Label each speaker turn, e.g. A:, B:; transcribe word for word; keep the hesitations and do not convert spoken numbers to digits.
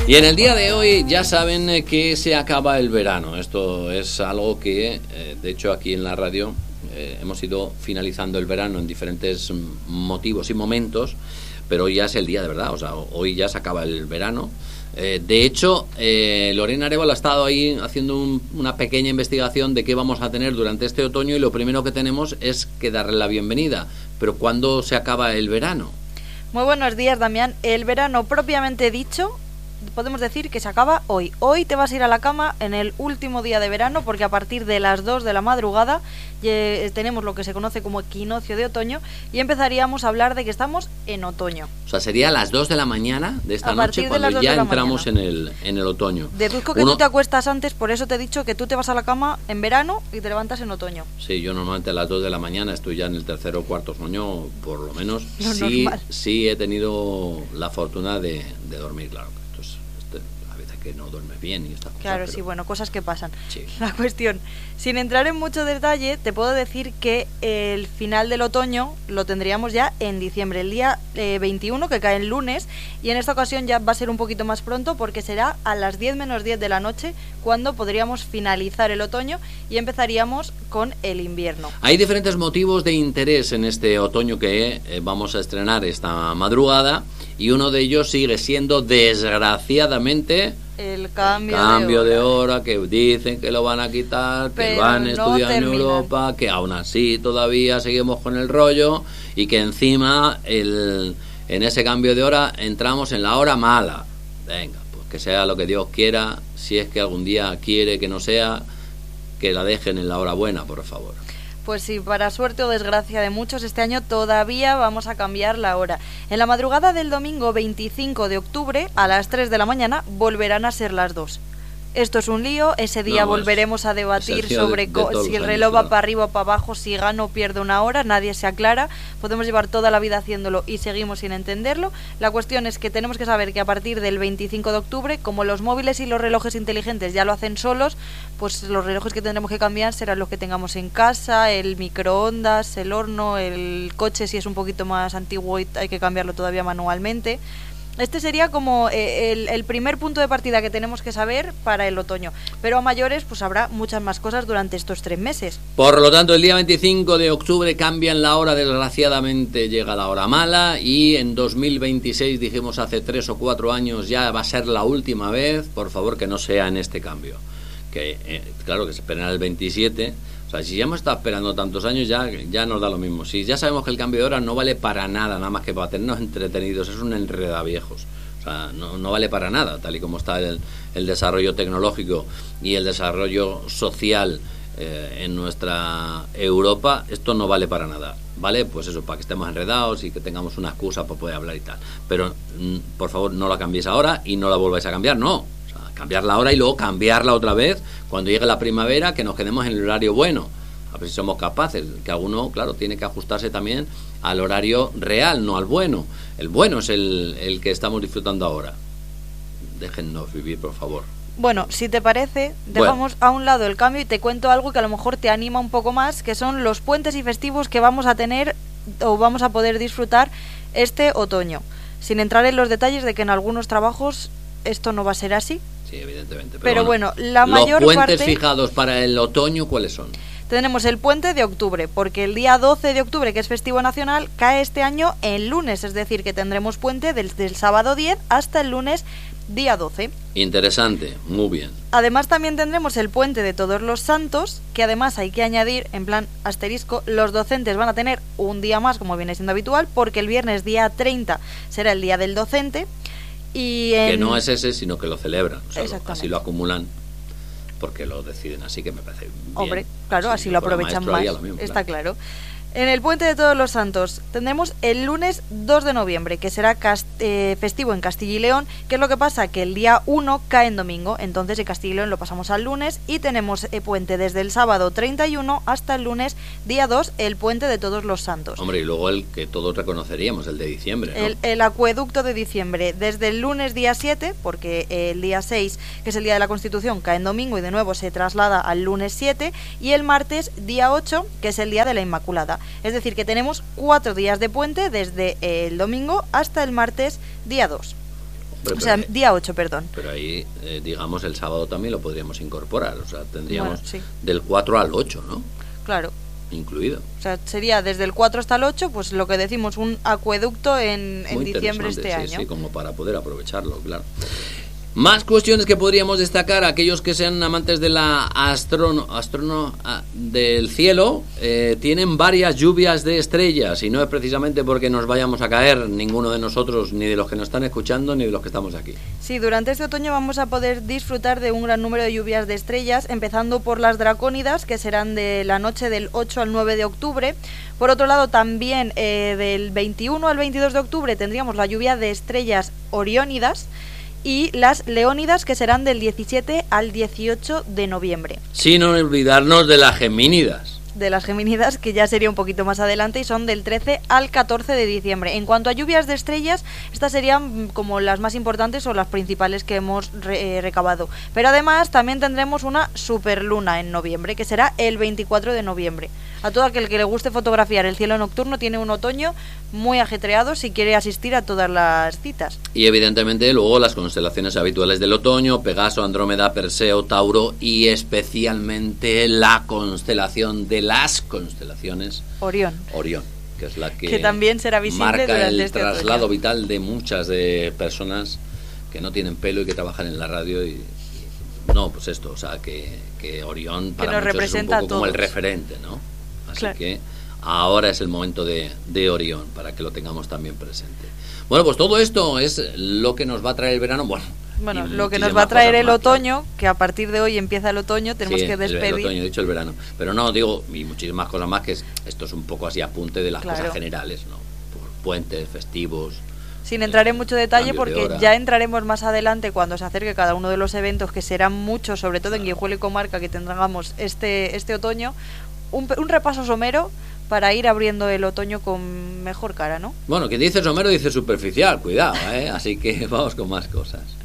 A: Y en el día de hoy ya saben que se acaba el verano. Esto es algo que, eh, de hecho, aquí en la radio eh, hemos ido finalizando el verano en diferentes motivos y momentos, pero hoy ya es el día de verdad. O sea, hoy ya se acaba el verano. Eh, de hecho, eh, Lorena Arévalo ha estado ahí haciendo un, una pequeña investigación de qué vamos a tener durante este otoño, y lo primero que tenemos es que darle la bienvenida. Pero ¿cuándo se acaba el verano?
B: Muy buenos días, Damián. El verano propiamente dicho, podemos decir que se acaba hoy. Hoy te vas a ir a la cama en el último día de verano, porque a partir de las dos de la madrugada eh, tenemos lo que se conoce como equinoccio de otoño y empezaríamos a hablar de que estamos en otoño.
A: O sea, sería a las dos de la mañana de esta
B: a
A: noche cuando ya entramos en el, en el otoño.
B: Deduzco que Uno... tú te acuestas antes, por eso te he dicho que tú te vas a la cama en verano y te levantas en otoño.
A: Sí, yo normalmente a las dos de la mañana estoy ya en el tercer o cuarto sueño, por lo menos.
B: Lo
A: sí,
B: normal.
A: sí he tenido la fortuna de, de dormir, claro. Que no duermes bien y estas cosas.
B: Claro,
A: pero...
B: sí, bueno, cosas que pasan.
A: Sí.
B: La cuestión, sin entrar en mucho detalle, te puedo decir que el final del otoño lo tendríamos ya en diciembre, el día eh, veintiuno, que cae en lunes, y en esta ocasión ya va a ser un poquito más pronto, porque será a las diez menos diez de la noche cuando podríamos finalizar el otoño y empezaríamos con el invierno.
A: Hay diferentes motivos de interés en este otoño que eh, vamos a estrenar esta madrugada, y uno de ellos sigue siendo, desgraciadamente,
B: el cambio,
A: el cambio
B: de,
A: de,
B: hora.
A: de hora, que dicen que lo van a quitar,
B: Pero
A: que van a
B: no
A: estudiar
B: terminan.
A: en Europa, que aún así todavía seguimos con el rollo, y que encima el, en ese cambio de hora entramos en la hora mala. Venga, pues que sea lo que Dios quiera, si es que algún día quiere que no sea, que la dejen en la hora buena, por favor.
B: Pues sí, para suerte o desgracia de muchos, este año todavía vamos a cambiar la hora. En la madrugada del domingo veinticinco de octubre, a las tres de la mañana, volverán a ser las dos. Esto es un lío, ese día no, volveremos a debatir sobre de, de si el reloj va para arriba o para abajo, si gano o pierdo una hora, nadie se aclara, podemos llevar toda la vida haciéndolo y seguimos sin entenderlo. La cuestión es que tenemos que saber que a partir del veinticinco de octubre, como los móviles y los relojes inteligentes ya lo hacen solos, pues los relojes que tendremos que cambiar serán los que tengamos en casa, el microondas, el horno, el coche si es un poquito más antiguo y hay que cambiarlo todavía manualmente. Este sería como eh, el, el primer punto de partida que tenemos que saber para el otoño. Pero a mayores, pues habrá muchas más cosas durante estos tres meses.
A: Por lo tanto, el día veinticinco de octubre cambian la hora, desgraciadamente llega la hora mala, y en dos mil veintiséis, dijimos hace tres o cuatro años, ya va a ser la última vez. Por favor, que no sea en este cambio. Que eh, claro, que se esperen al veintisiete. O sea, si ya hemos estado esperando tantos años, ya, ya nos da lo mismo. Si ya sabemos que el cambio de hora no vale para nada, nada más que para tenernos entretenidos, es un enredaviejos. O sea, no, no vale para nada, tal y como está el, el desarrollo tecnológico y el desarrollo social eh, en nuestra Europa, esto no vale para nada. ¿Vale? Pues eso, para que estemos enredados y que tengamos una excusa para poder hablar y tal. Pero, mm, por favor, no la cambiéis ahora y no la volváis a cambiar, no. Cambiarla ahora y luego cambiarla otra vez cuando llegue la primavera, que nos quedemos en el horario bueno. A ver si somos capaces. Que alguno, claro, tiene que ajustarse también al horario real, no al bueno. El bueno es el, el que estamos disfrutando ahora. Déjennos vivir, por favor.
B: Bueno, si te parece, dejamos bueno. a un lado el cambio y te cuento algo que a lo mejor te anima un poco más, que son los puentes y festivos que vamos a tener o vamos a poder disfrutar este otoño. Sin entrar en los detalles de que en algunos trabajos esto no va a ser así.
A: Sí, evidentemente. Pero,
B: pero
A: bueno,
B: bueno, la mayor
A: los puentes
B: parte,
A: fijados para el otoño, ¿cuáles son?
B: Tenemos el puente de octubre, porque el día doce de octubre, que es festivo nacional, cae este año en lunes, es decir, que tendremos puente desde el sábado diez hasta el lunes día doce.
A: Interesante, muy bien.
B: Además también tendremos el puente de Todos los Santos, que además hay que añadir, en plan asterisco, los docentes van a tener un día más, como viene siendo habitual, porque el viernes día treinta será el día del docente. Y en...
A: Que no es ese, sino que lo celebran, o sea, así lo acumulan, porque lo deciden así, que me parece bien.
B: Hombre, claro, así, así lo aprovechan más, mismo, está claro. claro. En el Puente de Todos los Santos tendremos el lunes dos de noviembre, que será cast- eh, festivo en Castilla y León. ¿Qué es lo que pasa? Que el día uno cae en domingo, entonces en Castilla y León lo pasamos al lunes, y tenemos el puente desde el sábado treinta y uno hasta el lunes día dos, el Puente de Todos los Santos.
A: Hombre, y luego el que todos reconoceríamos, el de diciembre, ¿no?
B: El, el acueducto de diciembre, desde el lunes día siete, porque el día seis, que es el día de la Constitución, cae en domingo y de nuevo se traslada al lunes siete, y el martes día ocho, que es el día de la Inmaculada. Es decir, que tenemos cuatro días de puente desde el domingo hasta el martes día dos.
A: Hombre,
B: o sea,
A: ahí,
B: día ocho, perdón.
A: Pero ahí, eh, digamos, el sábado también lo podríamos incorporar. O sea, tendríamos
B: bueno, sí.
A: del cuatro al ocho, ¿no?
B: Claro.
A: Incluido.
B: O sea, sería desde el cuatro hasta el ocho, pues lo que decimos, un acueducto en, en diciembre este
A: sí,
B: año.
A: Sí, como para poder aprovecharlo, claro. Más cuestiones que podríamos destacar, aquellos que sean amantes de la astrono, astrono del cielo, eh, tienen varias lluvias de estrellas, y no es precisamente porque nos vayamos a caer ninguno de nosotros, ni de los que nos están escuchando, ni de los que estamos aquí.
B: Sí, durante este otoño vamos a poder disfrutar de un gran número de lluvias de estrellas, empezando por las dracónidas, que serán de la noche del ocho al nueve de octubre. Por otro lado, también eh, del veintiuno al veintidós de octubre tendríamos la lluvia de estrellas oriónidas, y las leónidas, que serán del diecisiete al dieciocho de noviembre.
A: Sin olvidarnos de las gemínidas.
B: De las gemínidas, que ya sería un poquito más adelante, y son del trece al catorce de diciembre. En cuanto a lluvias de estrellas, estas serían como las más importantes o las principales que hemos re eh, recabado. Pero además también tendremos una superluna en noviembre, que será el veinticuatro de noviembre. A todo aquel que le guste fotografiar el cielo nocturno, tiene un otoño muy ajetreado si quiere asistir a todas las citas.
A: Y evidentemente luego las constelaciones habituales del otoño: Pegaso, Andrómeda, Perseo, Tauro, y especialmente la constelación de las constelaciones
B: Orión.
A: Orión, que es la que,
B: que también será visible
A: marca
B: durante
A: el
B: este
A: traslado
B: otoño.
A: vital de muchas de personas que no tienen pelo y que trabajan en la radio. Y, y no, pues esto, o sea, que, que Orión para
B: que nos
A: muchos
B: representa
A: es un poco como el
B: todos.
A: referente, ¿no? Así
B: claro.
A: que ahora es el momento de, de Orión, para que lo tengamos también presente. Bueno, pues todo esto es lo que nos va a traer el verano. Bueno,
B: bueno lo que nos va a traer el otoño, que a partir de hoy empieza el otoño, tenemos
A: sí,
B: que despedir.
A: El, el otoño, he dicho el verano. Pero no, digo, y muchísimas cosas más, que es, esto es un poco así apunte de las
B: claro.
A: cosas generales, ¿no? Por puentes, festivos.
B: Sin entrar en mucho detalle, porque
A: de
B: ya entraremos más adelante cuando se acerque cada uno de los eventos, que serán muchos, sobre todo en Guijuelo y comarca, que tengamos este, este otoño. Un, un repaso somero para ir abriendo el otoño con mejor cara, ¿no?
A: Bueno, quien dice somero dice superficial, cuidado, ¿eh? Así que vamos con más cosas.